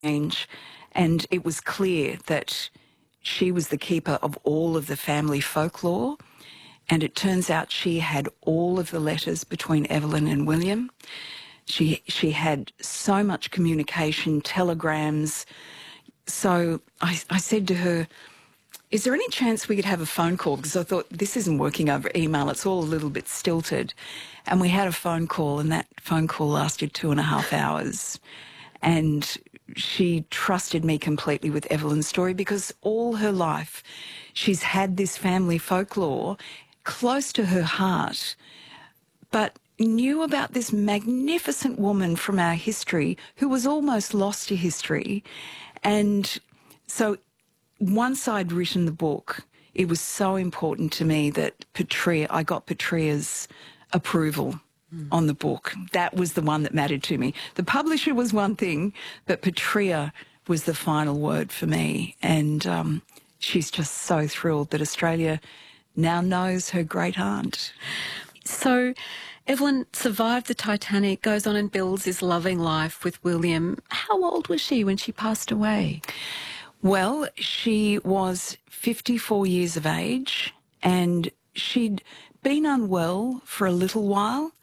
change, and it was clear that she was the keeper of all of the family folklore, and it turns out she had all of the letters between Evelyn and William. She had so much communication, telegrams. So I said to her, is there any chance we could have a phone call? Because I thought, this isn't working over email, it's all a little bit stilted. And we had a phone call, and that phone call lasted 2.5 hours. And she trusted me completely with Evelyn's story, because all her life she's had this family folklore close to her heart, but knew about this magnificent woman from our history who was almost lost to history. And so once I'd written the book, it was so important to me that I got Petrea's approval on the book. That was the one that mattered to me. The publisher was one thing, but Petrea was the final word for me. And she's just so thrilled that Australia now knows her great aunt. So Evelyn survived the Titanic, goes on and builds this loving life with William. How old was she when she passed away? Well, she was 54 years of age, and she'd been unwell for a little while,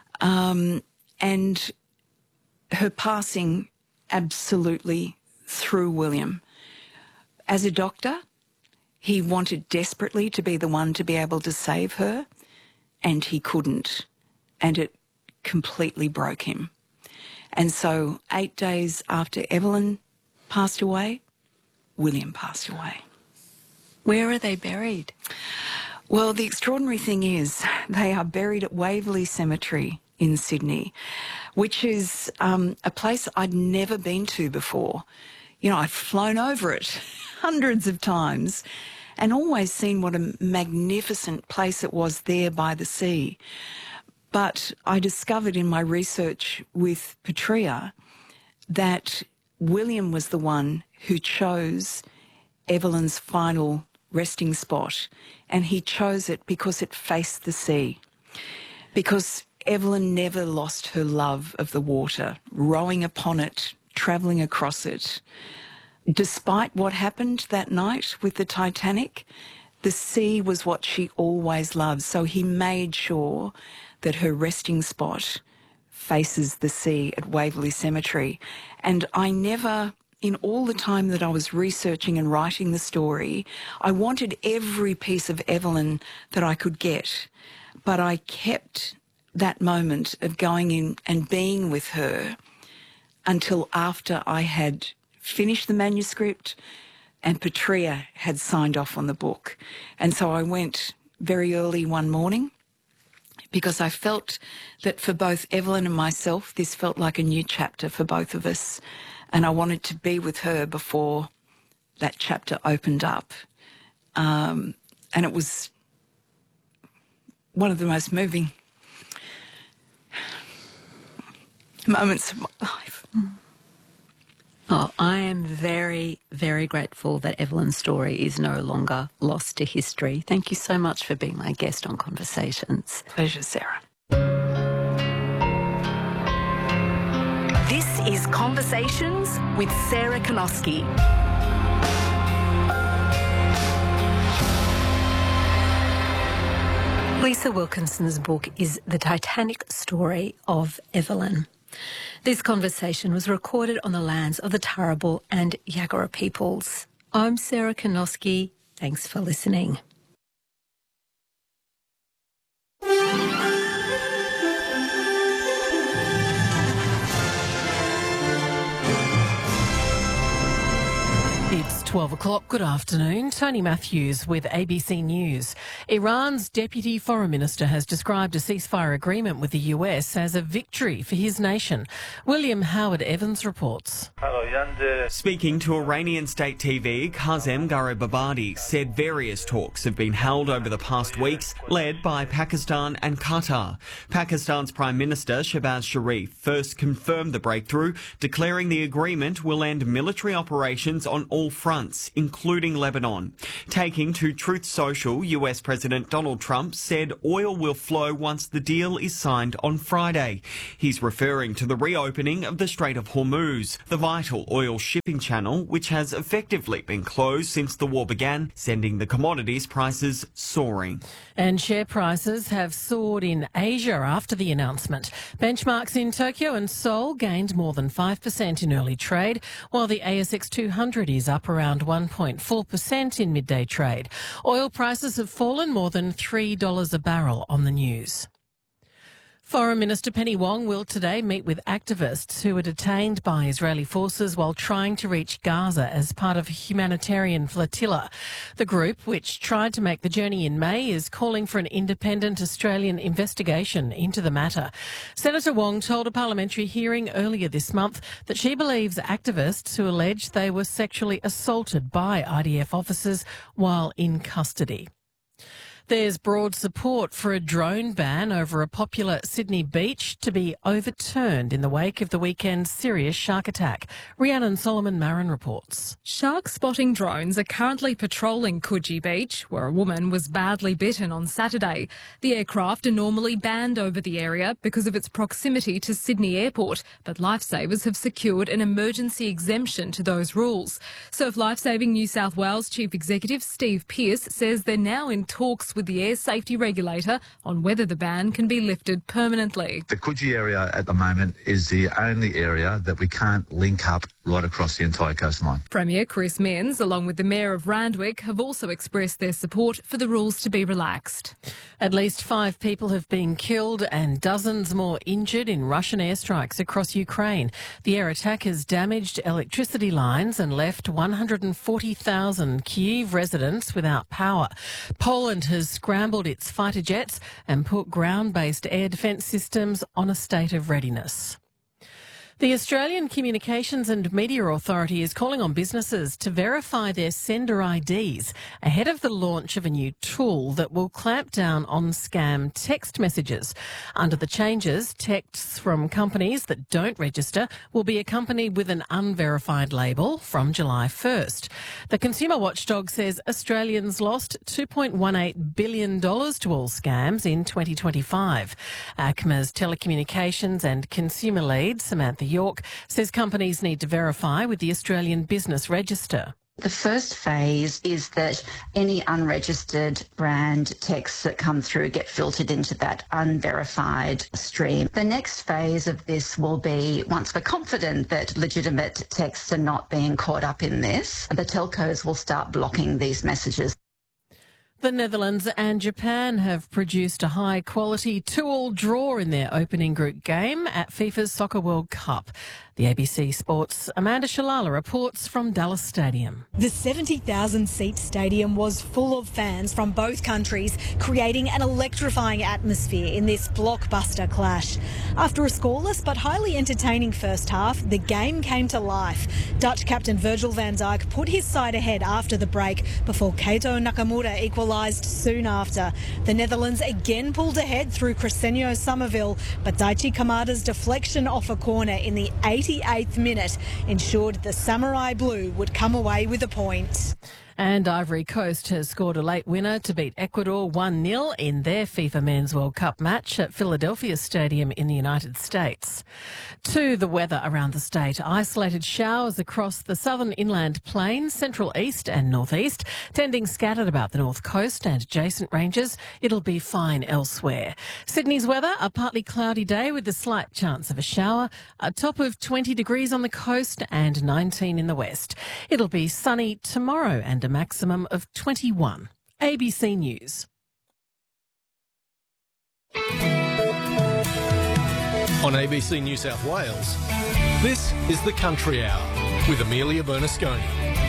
and her passing absolutely threw William. As a doctor, he wanted desperately to be the one to be able to save her, and he couldn't, and it completely broke him. And so 8 days after Evelyn passed away, William passed away. Where are they buried? Well, the extraordinary thing is they are buried at Waverley Cemetery in Sydney, which is a place I'd never been to before. You know, I'd flown over it hundreds of times and always seen what a magnificent place it was there by the sea. But I discovered in my research with Petrea that William was the one who chose Evelyn's final resting spot, and he chose it because it faced the sea. Because Evelyn never lost her love of the water, rowing upon it, travelling across it. Despite what happened that night with the Titanic, the sea was what she always loved. So he made sure that her resting spot faces the sea at Waverley Cemetery. And I never, in all the time that I was researching and writing the story, I wanted every piece of Evelyn that I could get. But I kept that moment of going in and being with her until after I had finished the manuscript and Petrea had signed off on the book. And so I went very early one morning because I felt that for both Evelyn and myself, this felt like a new chapter for both of us. And I wanted to be with her before that chapter opened up. And it was one of the most moving moments of my life. Oh, I am very, very grateful that Evelyn's story is no longer lost to history. Thank you so much for being my guest on Conversations. Pleasure, Sarah. This is Conversations with Sarah Kanoski. Lisa Wilkinson's book is The Titanic Story of Evelyn. This conversation was recorded on the lands of the Turrbal and Yagara peoples. I'm Sarah Kanoski. Thanks for listening. It's 12 o'clock. Good afternoon. Tony Matthews with ABC News. Iran's Deputy Foreign Minister has described a ceasefire agreement with the US as a victory for his nation. William Howard Evans reports. Speaking to Iranian state TV, Kazem Garibabadi said various talks have been held over the past weeks, led by Pakistan and Qatar. Pakistan's Prime Minister Shehbaz Sharif first confirmed the breakthrough, declaring the agreement will end military operations on all fronts fronts, including Lebanon. Taking to Truth Social, US President Donald Trump said oil will flow once the deal is signed on Friday. He's referring to the reopening of the Strait of Hormuz, the vital oil shipping channel, which has effectively been closed since the war began, sending the commodities prices soaring. And share prices have soared in Asia after the announcement. Benchmarks in Tokyo and Seoul gained more than 5% in early trade, while the ASX 200 is up around 1.4% in midday trade. Oil prices have fallen more than $3 a barrel on the news. Foreign Minister Penny Wong will today meet with activists who were detained by Israeli forces while trying to reach Gaza as part of a humanitarian flotilla. The group, which tried to make the journey in May, is calling for an independent Australian investigation into the matter. Senator Wong told a parliamentary hearing earlier this month that she believes activists who allege they were sexually assaulted by IDF officers while in custody. There's broad support for a drone ban over a popular Sydney beach to be overturned in the wake of the weekend's serious shark attack. Rhiannon Solomon-Marin reports. Shark spotting drones are currently patrolling Coogee Beach, where a woman was badly bitten on Saturday. The aircraft are normally banned over the area because of its proximity to Sydney Airport, but Lifesavers have secured an emergency exemption to those rules. Surf Lifesaving New South Wales Chief Executive Steve Pearce says they're now in talks with the air safety regulator on whether the ban can be lifted permanently. The Coogee area at the moment is the only area that we can't link up right across the entire coastline. Premier Chris Minns, along with the Mayor of Randwick, have also expressed their support for the rules to be relaxed. At least 5 people have been killed and dozens more injured in Russian airstrikes across Ukraine. The air attack has damaged electricity lines and left 140,000 Kyiv residents without power. Poland has scrambled its fighter jets and put ground-based air defence systems on a state of readiness. The Australian Communications and Media Authority is calling on businesses to verify their sender IDs ahead of the launch of a new tool that will clamp down on scam text messages. Under the changes, texts from companies that don't register will be accompanied with an unverified label from July 1st. The consumer watchdog says Australians lost $2.18 billion to all scams in 2025. ACMA's telecommunications and consumer lead, Samantha York, says companies need to verify with the Australian Business Register. The first phase is that any unregistered brand texts that come through get filtered into that unverified stream. The next phase of this will be, once we're confident that legitimate texts are not being caught up in this, the telcos will start blocking these messages. The Netherlands and Japan have produced a high-quality 2-2 draw in their opening group game at FIFA's Soccer World Cup. The ABC Sports' Amanda Shalala reports from Dallas Stadium. The 70,000-seat stadium was full of fans from both countries, creating an electrifying atmosphere in this blockbuster clash. After a scoreless but highly entertaining first half, the game came to life. Dutch captain Virgil van Dijk put his side ahead after the break before Keito Nakamura equalised soon after. The Netherlands again pulled ahead through Crescencio Somerville, but Daichi Kamada's deflection off a corner in the 88th minute ensured the Samurai Blue would come away with a point. And Ivory Coast has scored a late winner to beat Ecuador 1-0 in their FIFA Men's World Cup match at Philadelphia Stadium in the United States. To the weather around the state, isolated showers across the southern inland plains, central east and northeast, tending scattered about the north coast and adjacent ranges. It'll be fine elsewhere. Sydney's weather, a partly cloudy day with a slight chance of a shower, a top of 20 degrees on the coast and 19 in the west. It'll be sunny tomorrow and a maximum of 21. ABC News. On ABC New South Wales, this is the Country Hour with Amelia Bernasconi.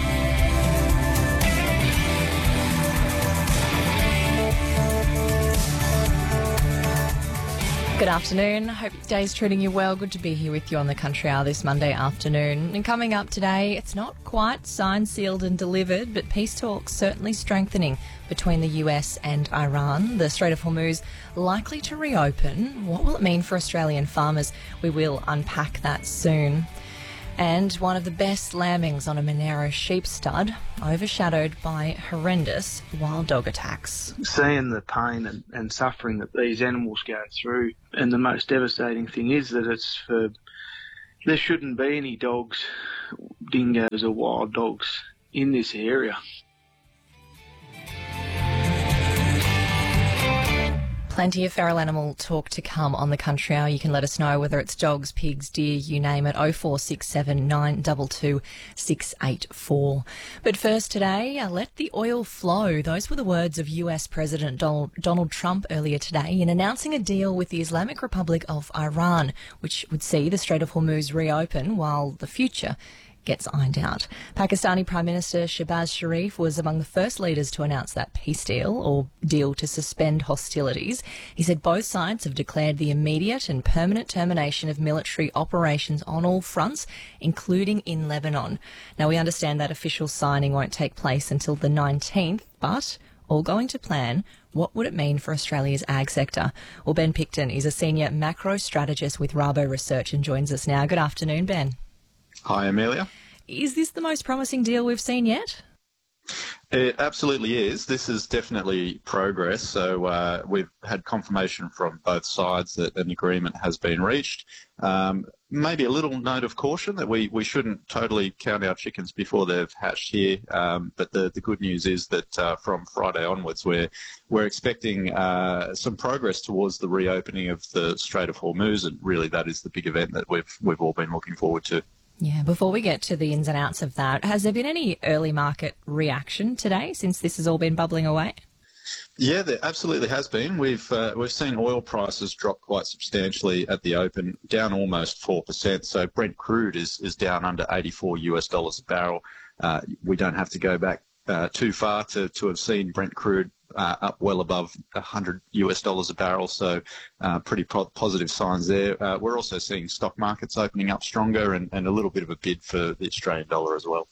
Good afternoon. Hope your day's treating you well. Good to be here with you on the Country Hour this Monday afternoon. And coming up today, it's not quite signed, sealed and delivered, but peace talks certainly strengthening between the US and Iran. The Strait of Hormuz likely to reopen. What will it mean for Australian farmers? We will unpack that soon. And one of the best lambings on a Monero sheep stud, overshadowed by horrendous wild dog attacks. Seeing the pain and suffering that these animals go through, and the most devastating thing is that there shouldn't be any dogs, dingoes or wild dogs in this area. Plenty of feral animal talk to come on the Country Hour. You can let us know whether it's dogs, pigs, deer, you name it, 0467 922 684. But first today, let the oil flow. Those were the words of US President Donald Trump earlier today in announcing a deal with the Islamic Republic of Iran, which would see the Strait of Hormuz reopen while the future gets ironed out. Pakistani Prime Minister Shehbaz Sharif was among the first leaders to announce that peace deal, or deal to suspend hostilities. He said both sides have declared the immediate and permanent termination of military operations on all fronts, including in Lebanon. Now, we understand that official signing won't take place until the 19th, but all going to plan, what would it mean for Australia's ag sector? Well, Ben Picton is a senior macro strategist with Rabo Research and joins us now. Good afternoon, Ben. Hi, Amelia. Is this the most promising deal we've seen yet? It absolutely is. This is definitely progress. So we've had confirmation from both sides that an agreement has been reached. Maybe a little note of caution that we shouldn't totally count our chickens before they've hatched here. But the good news is that from Friday onwards, we're expecting some progress towards the reopening of the Strait of Hormuz, and really that is the big event that we've all been looking forward to. Yeah, before we get to the ins and outs of that, has there been any early market reaction today since this has all been bubbling away? Yeah, there absolutely has been. We've seen oil prices drop quite substantially at the open, down almost 4%. So Brent crude is down under $84 a barrel. We don't have to go back too far to have seen Brent crude up well above $100 a barrel, so pretty positive signs there. We're also seeing stock markets opening up stronger and a little bit of a bid for the Australian dollar as well.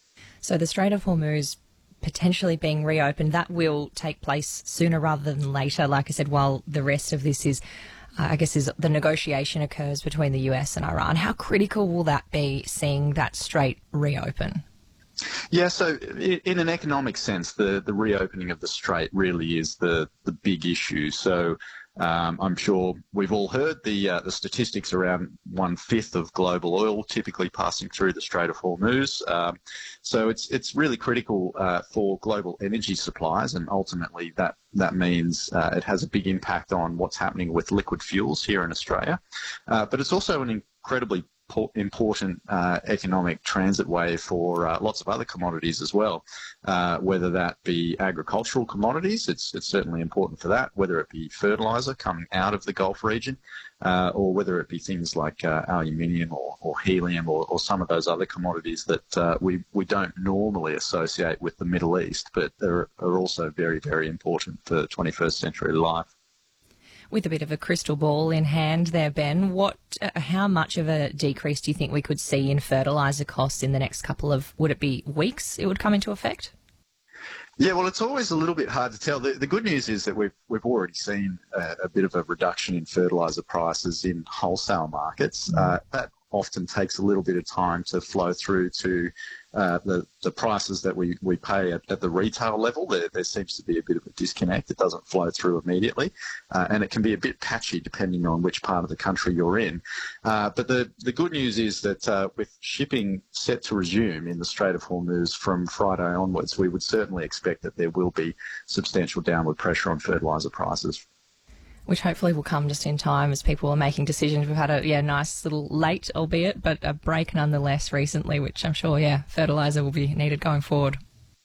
So the Strait of Hormuz potentially being reopened, that will take place sooner rather than later, like I said, while the rest of this is the negotiation occurs between the US and Iran. How critical will that be, seeing that strait reopen? Yeah, so in an economic sense, the reopening of the strait really is the big issue. So I'm sure we've all heard the statistics around 1/5 of global oil typically passing through the Strait of Hormuz. So it's really critical for global energy supplies, and ultimately that means it has a big impact on what's happening with liquid fuels here in Australia. But it's also an incredibly important economic transit way for lots of other commodities as well, whether that be agricultural commodities, it's certainly important for that, whether it be fertiliser coming out of the Gulf region, or whether it be things like aluminium or helium or some of those other commodities that we don't normally associate with the Middle East, but are also very, very important for 21st century life. With a bit of a crystal ball in hand there, Ben, how much of a decrease do you think we could see in fertiliser costs in the next couple of, would it be weeks it would come into effect? Yeah, well, it's always a little bit hard to tell. The good news is that we've already seen a bit of a reduction in fertiliser prices in wholesale markets. That often takes a little bit of time to flow through to the prices that we pay at the retail level. There seems to be a bit of a disconnect. It doesn't flow through immediately, and it can be a bit patchy depending on which part of the country you're in. But the good news is that with shipping set to resume in the Strait of Hormuz from Friday onwards, we would certainly expect that there will be substantial downward pressure on fertiliser prices, which hopefully will come just in time as people are making decisions. We've had a nice little late, albeit, but a break nonetheless recently, which I'm sure, fertiliser will be needed going forward.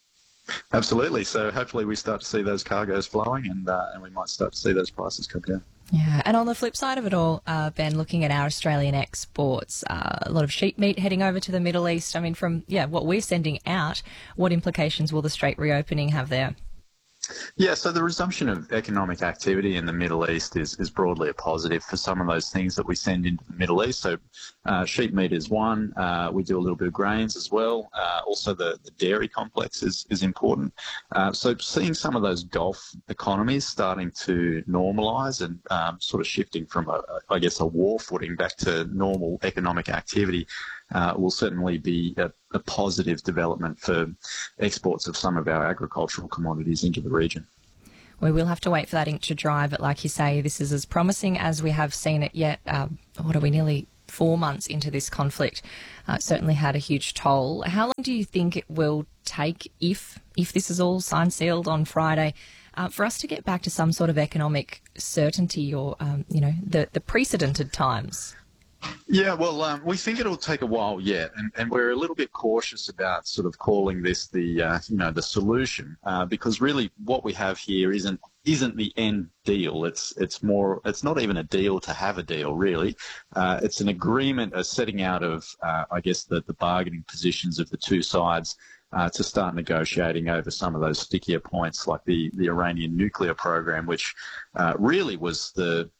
Absolutely. So hopefully we start to see those cargoes flowing and we might start to see those prices come down. Yeah, and on the flip side of it all, Ben, looking at our Australian exports, a lot of sheep meat heading over to the Middle East. I mean, from what we're sending out, what implications will the strait reopening have there? Yeah, so the resumption of economic activity in the Middle East is broadly a positive for some of those things that we send into the Middle East. So sheep meat is one. We do a little bit of grains as well. Also the dairy complex is important. So seeing some of those Gulf economies starting to normalise and sort of shifting from a war footing back to normal economic activity will certainly be a positive development for exports of some of our agricultural commodities into the region. We will have to wait for that ink to dry, but like you say, this is as promising as we have seen it yet. What are we, nearly 4 months into this conflict? It certainly had a huge toll. How long do you think it will take, if this is all signed, sealed on Friday, for us to get back to some sort of economic certainty or, the precedented times? Yeah, well, we think it'll take a while yet, and we're a little bit cautious about sort of calling this the solution, because really what we have here isn't the end deal. It's not even a deal to have a deal, really. It's an agreement, a setting out of, the bargaining positions of the two sides to start negotiating over some of those stickier points, like the Iranian nuclear program, which really was the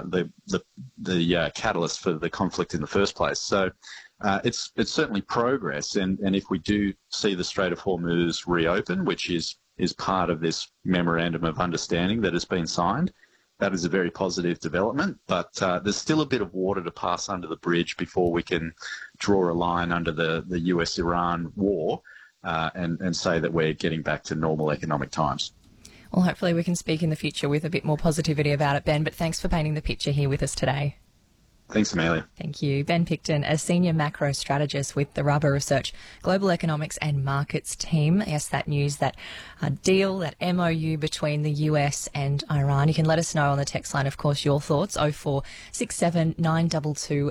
catalyst for the conflict in the first place. So it's certainly progress, and if we do see the Strait of Hormuz reopen, which is part of this memorandum of understanding that has been signed, that is a very positive development. But there's still a bit of water to pass under the bridge before we can draw a line under the US-Iran war and say that we're getting back to normal economic times. Well, hopefully we can speak in the future with a bit more positivity about it, Ben, but thanks for painting the picture here with us today. Thanks, Amelia. Thank you. Ben Picton, a senior macro strategist with the Rubber Research Global Economics and Markets team. Yes, that news, that deal, that MOU between the US and Iran. You can let us know on the text line, of course, your thoughts, 0467 922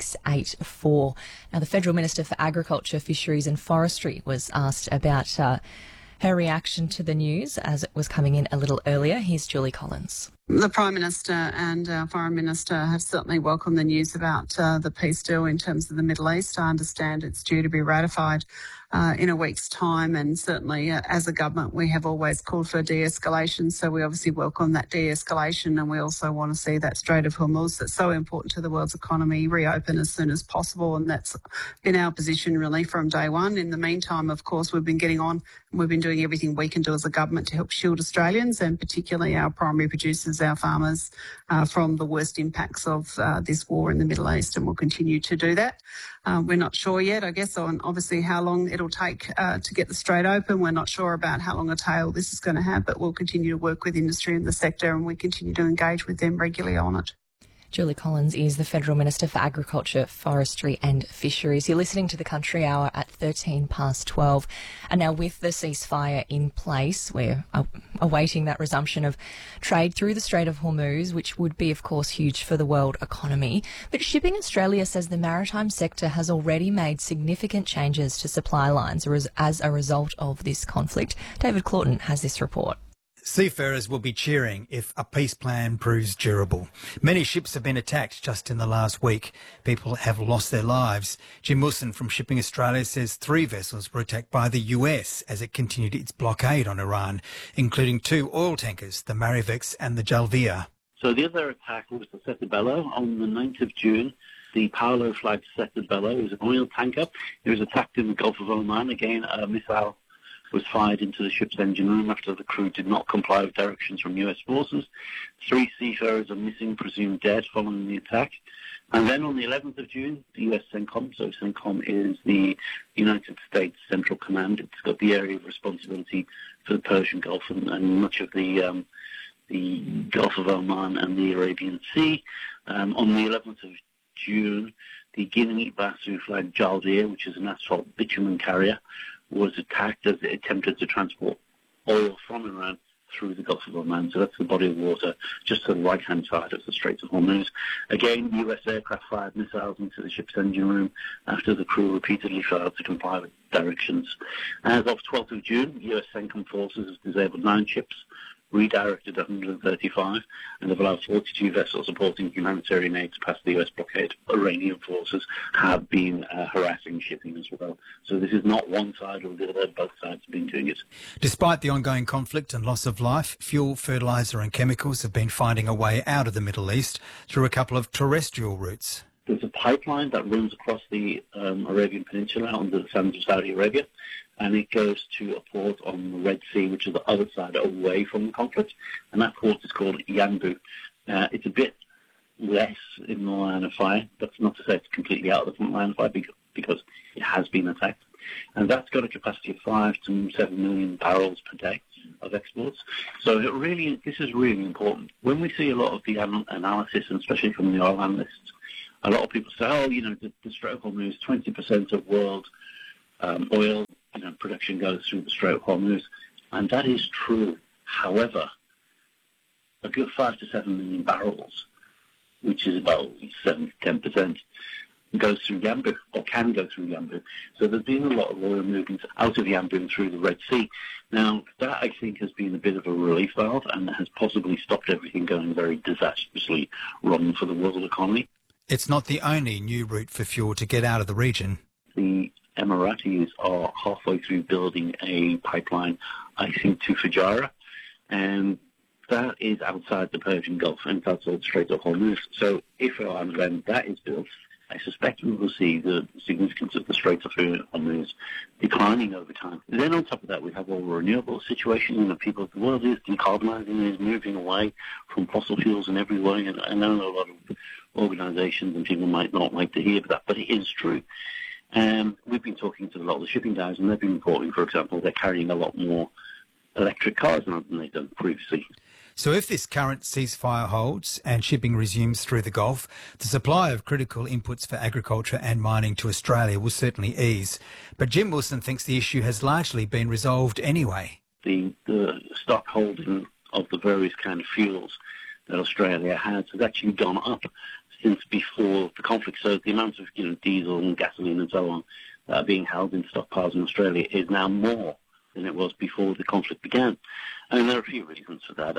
684. Now, the Federal Minister for Agriculture, Fisheries and Forestry was asked about her reaction to the news as it was coming in a little earlier. Here's Julie Collins. The Prime Minister and our Foreign Minister have certainly welcomed the news about the peace deal in terms of the Middle East. I understand it's due to be ratified in a week's time, and certainly as a government we have always called for de-escalation, so we obviously welcome that de-escalation, and we also want to see that Strait of Hormuz, that's so important to the world's economy, reopen as soon as possible, and that's been our position really from day one. In the meantime, of course, we've been getting on and we've been doing everything we can do as a government to help shield Australians, and particularly our primary producers, our farmers, from the worst impacts of this war in the Middle East, and we'll continue to do that. We're not sure yet, I guess, on obviously how long it'll take to get the strait open. We're not sure about how long a tail this is going to have, but we'll continue to work with industry in the sector, and we continue to engage with them regularly on it. Julie Collins is the Federal Minister for Agriculture, Forestry and Fisheries. You're listening to the Country Hour at 12:13. And now with the ceasefire in place, we're awaiting that resumption of trade through the Strait of Hormuz, which would be, of course, huge for the world economy. But Shipping Australia says the maritime sector has already made significant changes to supply lines as a result of this conflict. David Claughton has this report. Seafarers will be cheering if a peace plan proves durable. Many ships have been attacked just in the last week. People have lost their lives. Jim Wilson from Shipping Australia says 3 vessels were attacked by the US as it continued its blockade on Iran, including 2 oil tankers, the Marivex and the Jalvia. So the other attack was the Cetabello on the 9th of June. The Paolo flagged Cetabello was an oil tanker. It was attacked in the Gulf of Oman. Again, a missile was fired into the ship's engine room after the crew did not comply with directions from US forces. 3 seafarers are missing, presumed dead, following the attack. And then on the 11th of June, the US CENTCOM, so CENTCOM is the United States Central Command. It's got the area of responsibility for the Persian Gulf and much of the Gulf of Oman and the Arabian Sea. On the 11th of June, the Guinea Basu flagged Jalvia, which is an asphalt bitumen carrier, was attacked as it attempted to transport oil from Iran through the Gulf of Oman. So that's the body of water just to the right-hand side of the Strait of Hormuz. Again, US aircraft fired missiles into the ship's engine room after the crew repeatedly failed to comply with directions. As of 12th of June, US CENTCOM forces have disabled 9 ships, redirected 135, and have allowed 42 vessels supporting humanitarian aid to pass the US blockade. Iranian forces have been harassing shipping as well. So this is not one side or the other, both sides have been doing it. Despite the ongoing conflict and loss of life, fuel, fertiliser and chemicals have been finding a way out of the Middle East through a couple of terrestrial routes. There's a pipeline that runs across the Arabian Peninsula under the sands of Saudi Arabia, and it goes to a port on the Red Sea, which is the other side away from the conflict, and that port is called Yanbu. It's a bit less in the line of fire. That's not to say it's completely out of the line of fire, because it has been attacked. And that's got a capacity of 5 to 7 million barrels per day of exports. So this is really important. When we see a lot of the analysis, and especially from the oil analysts, a lot of people say, the Strait of Hormuz, 20% of world oil production goes through the Strait of Hormuz. And that is true. However, a good 5 to 7 million barrels, which is about 7 to 10%, goes through Yanbu, or can go through Yanbu. So there's been a lot of oil moving out of Yanbu and through the Red Sea. Now, that, I think, has been a bit of a relief valve and has possibly stopped everything going very disastrously wrong for the world economy. It's not the only new route for fuel to get out of the region. The Emiratis are halfway through building a pipeline, I think, to Fujairah, and that is outside the Persian Gulf and outside the Strait of Hormuz. So if and when that is built, I suspect we will see the significance of the Strait of Hormuz declining over time. Then on top of that, we have all the renewable situation. The world is decarbonising, is moving away from fossil fuels in every way. And I know a lot of organisations and people might not like to hear that, but it is true. We've been talking to a lot of the shipping guys, and they've been reporting, for example, they're carrying a lot more electric cars now than they've done previously. So if this current ceasefire holds and shipping resumes through the Gulf, the supply of critical inputs for agriculture and mining to Australia will certainly ease. But Jim Wilson thinks the issue has largely been resolved anyway. The stock holding of the various kind of fuels that Australia has actually gone up since before the conflict. So the amount of diesel and gasoline and so on that are being held in stockpiles in Australia is now more than it was before the conflict began. And there are a few reasons for that.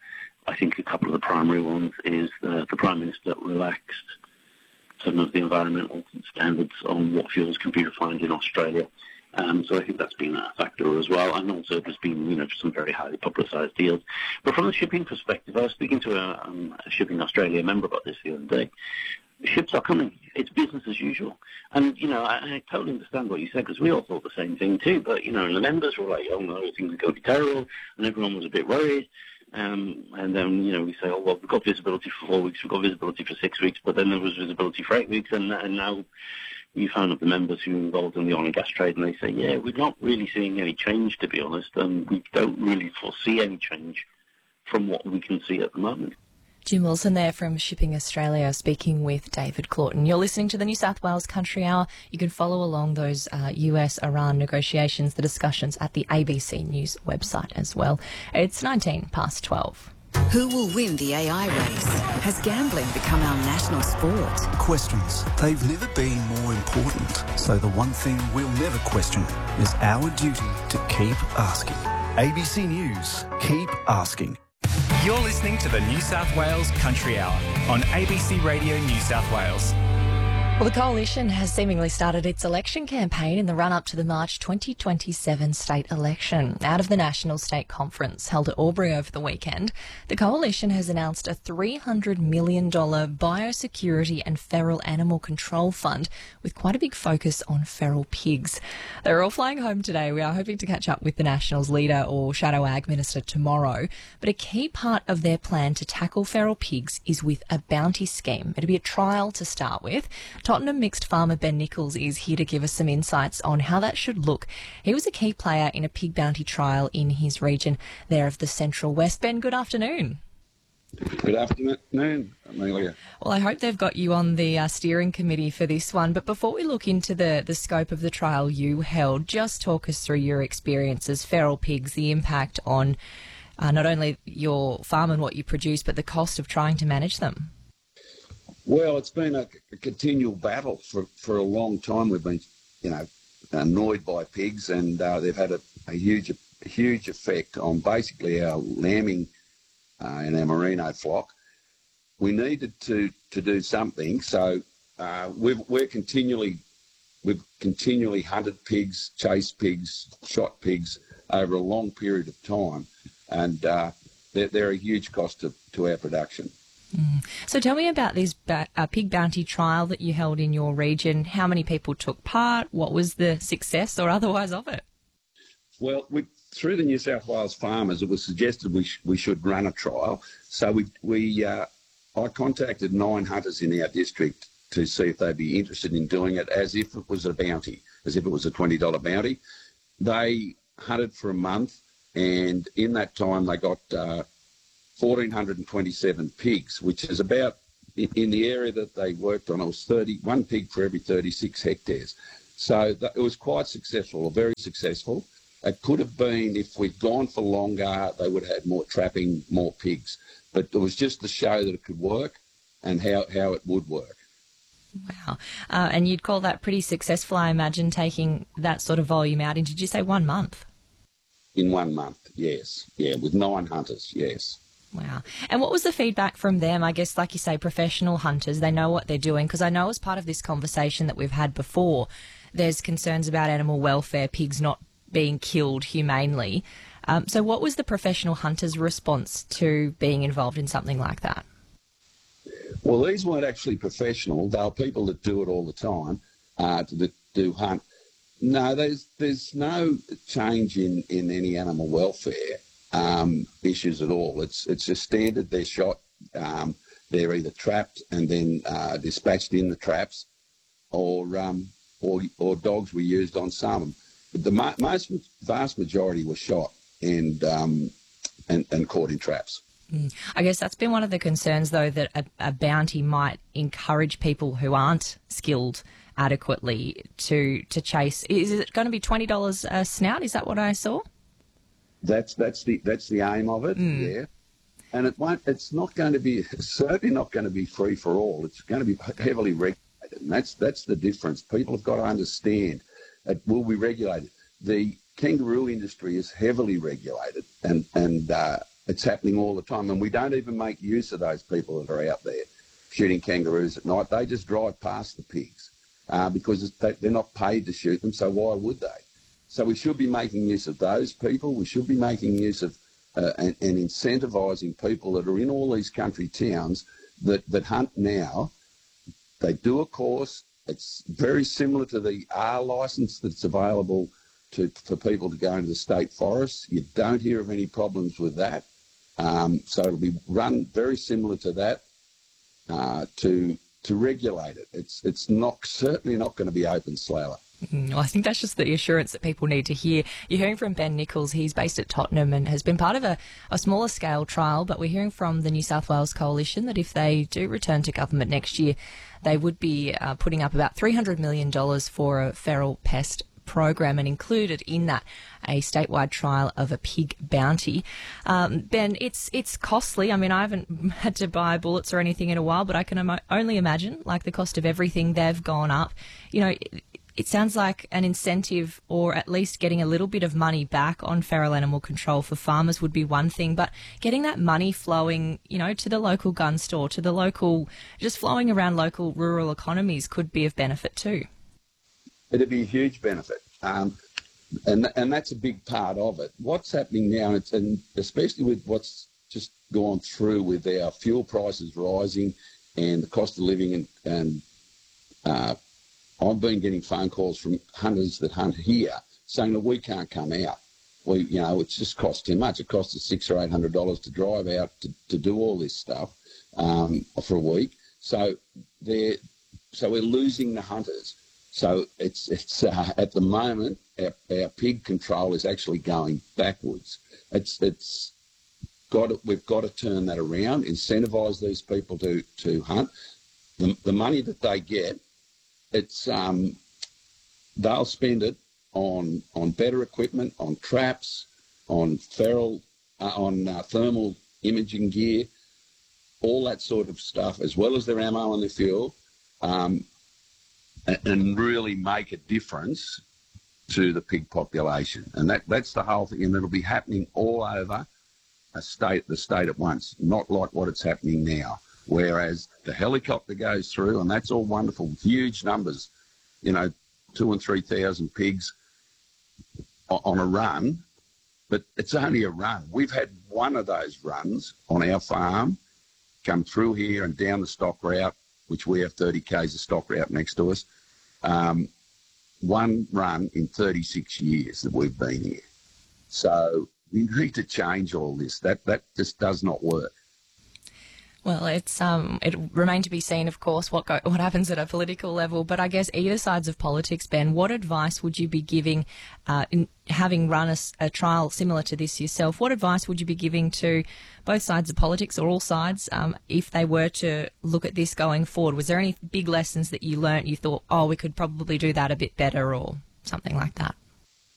I think a couple of the primary ones is the Prime Minister relaxed some of the environmental standards on what fuels can be refined in Australia. So I think that's been a factor as well. And also there's been, some very highly publicised deals. But from the shipping perspective, I was speaking to a Shipping Australia member about this the other day. Ships are coming. It's business as usual. And, I totally understand what you said, because we all thought the same thing too. But, the members were like, oh no, things are going to be terrible. And everyone was a bit worried. And then, we say, oh, well, we've got visibility for 4 weeks, we've got visibility for 6 weeks, but then there was visibility for 8 weeks. And now we found up the members who are involved in the oil and gas trade, and they say, yeah, we're not really seeing any change, to be honest. And we don't really foresee any change from what we can see at the moment. Jim Wilson there from Shipping Australia speaking with David Claughton. You're listening to the New South Wales Country Hour. You can follow along those US-Iran negotiations, the discussions at the ABC News website as well. It's 12:19. Who will win the AI race? Has gambling become our national sport? Questions. They've never been more important. So the one thing we'll never question is our duty to keep asking. ABC News. Keep asking. You're listening to the New South Wales Country Hour on ABC Radio New South Wales. Well, the Coalition has seemingly started its election campaign in the run-up to the March 2027 state election. Out of the National State Conference held at Albury over the weekend, the Coalition has announced a $300 million biosecurity and feral animal control fund with quite a big focus on feral pigs. They're all flying home today. We are hoping to catch up with the Nationals leader or Shadow Ag Minister tomorrow. But a key part of their plan to tackle feral pigs is with a bounty scheme. It'll be a trial to start with. Tottenham mixed farmer Ben Nichols is here to give us some insights on how that should look. He was a key player in a pig bounty trial in his region there of the Central West. Ben, good afternoon. Good afternoon, Amelia. Well, I hope they've got you on the steering committee for this one. But before we look into the scope of the trial you held, just talk us through your experiences, feral pigs, the impact on not only your farm and what you produce, but the cost of trying to manage them. Well, it's been a continual battle for a long time. We've been, annoyed by pigs, and they've had a huge effect on basically our lambing and our merino flock. We needed to do something, so we've continually hunted pigs, chased pigs, shot pigs over a long period of time, and they're a huge cost to our production. So tell me about this pig bounty trial that you held in your region. How many people took part? What was the success or otherwise of it? Well, through the New South Wales farmers, it was suggested we should run a trial. So I contacted 9 hunters in our district to see if they'd be interested in doing it as if it was a bounty, as if it was a $20 bounty. They hunted for a month, and in that time they got 1,427 pigs, which is about, in the area that they worked on, it was 1 pig for every 36 hectares. So it was quite successful, or very successful. It could have been, if we'd gone for longer, they would have had more trapping, more pigs. But it was just to show that it could work and how it would work. Wow. And you'd call that pretty successful, I imagine, taking that sort of volume out in, did you say 1 month? In 1 month, yes. Yeah, with 9 hunters, yes. Wow. And what was the feedback from them? I guess, like you say, professional hunters, they know what they're doing, because I know as part of this conversation that we've had before, there's concerns about animal welfare, pigs not being killed humanely. So what was the professional hunters' response to being involved in something like that? Well, these weren't actually professional. They were people that do it all the time, that do hunt. No, there's no change in any animal welfare issues at all. It's just standard. They're shot. They're either trapped and then dispatched in the traps, or dogs were used on some. But the vast majority were shot and caught in traps. I guess that's been one of the concerns, though, that a bounty might encourage people who aren't skilled adequately to chase. Is it going to be $20 a snout? Is that what I saw? That's the aim of it. Yeah, and it's not going to be, certainly not going to be free for all. It's going to be heavily regulated, and that's the difference. People have got to understand it will be regulated. The kangaroo industry is heavily regulated, and it's happening all the time, and we don't even make use of those people that are out there shooting kangaroos at night. They just drive past the pigs because they're not paid to shoot them, so why would they? So we should be making use of those people. We should be making use of and incentivising people that are in all these country towns that hunt now. They do a course. It's very similar to the R licence that's available for people to go into the state forests. You don't hear of any problems with that. So it'll be run very similar to that to regulate it. It's certainly not going to be open slather. Well, I think that's just the assurance that people need to hear. You're hearing from Ben Nichols. He's based at Tottenham and has been part of a smaller scale trial, but we're hearing from the New South Wales Coalition that if they do return to government next year, they would be putting up about $300 million for a feral pest program, and included in that a statewide trial of a pig bounty. Ben, it's costly. I mean, I haven't had to buy bullets or anything in a while, but I can only imagine, like the cost of everything, they've gone up. You know, it sounds like an incentive, or at least getting a little bit of money back on feral animal control for farmers would be one thing, but getting that money flowing, you know, to the local gun store, to the local, just flowing around local rural economies could be of benefit too. It'd be a huge benefit, and that's a big part of it. What's happening now, and especially with what's just gone through with our fuel prices rising and the cost of living, and I've been getting phone calls from hunters that hunt here saying that we can't come out. It's just cost too much. It costs us $600 or $800 to drive out to do all this stuff for a week. So we're losing the hunters. So it's at the moment our pig control is actually going backwards. We've got to turn that around, incentivise these people to hunt. The money that they get, they'll spend it on better equipment, on traps, on thermal imaging gear, all that sort of stuff, as well as their ammo and their fuel, and really make a difference to the pig population. And that's the whole thing, and it'll be happening all over the state at once, not like what it's happening now. Whereas the helicopter goes through, and that's all wonderful, huge numbers, 2,000 and 3,000 pigs on a run, but it's only a run. We've had one of those runs on our farm come through here and down the stock route, which we have 30 k's of stock route next to us. One run in 36 years that we've been here. So we need to change all this. That just does not work. Well, it remains to be seen, of course, what happens at a political level. But I guess either sides of politics, Ben, what advice would you be giving, in having run a trial similar to this yourself? What advice would you be giving to both sides of politics, or all sides, if they were to look at this going forward? Was there any big lessons that you learnt? You thought, we could probably do that a bit better, or something like that?